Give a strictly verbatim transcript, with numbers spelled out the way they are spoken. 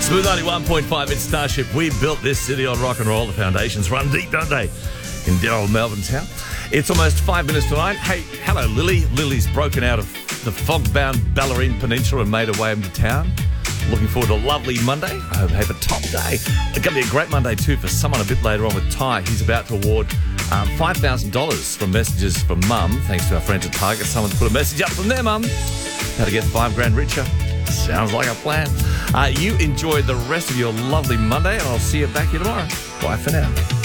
Smooth ninety-one point five, it's Starship. We built this city on rock and roll. The foundations run deep, don't they? In dear old Melbourne town. It's almost five minutes to nine. Hey, hello, Lily. Lily's broken out of the fog-bound Ballerine Peninsula and made her way into town. Looking forward to a lovely Monday. I hope you have a top day. It's going to be a great Monday too for someone a bit later on with Ty. He's about to award um, five thousand dollars from messages from Mum, thanks to our friends at Target. Someone's put a message up from their Mum. How to get five grand richer. Sounds like a plan. Uh, you enjoy the rest of your lovely Monday, and I'll see you back here tomorrow. Bye for now.